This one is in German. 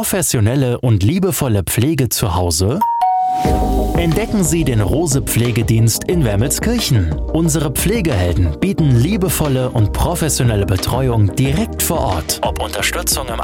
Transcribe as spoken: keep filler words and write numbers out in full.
professionelle und liebevolle Pflege zu Hause? Entdecken Sie den Rose Pflegedienst in Wermelskirchen. Unsere Pflegehelden bieten liebevolle und professionelle Betreuung direkt vor Ort. Ob Unterstützung im